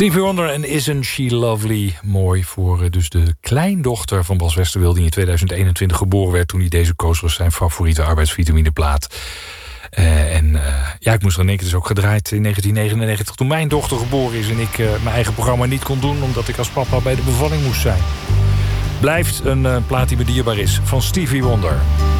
Stevie Wonder en Isn't She Lovely. Mooi voor dus de kleindochter van Bas Westerwil, die in 2021 geboren werd toen hij deze koos als zijn favoriete arbeidsvitamineplaat. Ik moest er in één keer dus ook gedraaid in 1999... toen mijn dochter geboren is en ik mijn eigen programma niet kon doen, omdat ik als papa bij de bevalling moest zijn. Blijft een plaat die me dierbaar is, van Stevie Wonder.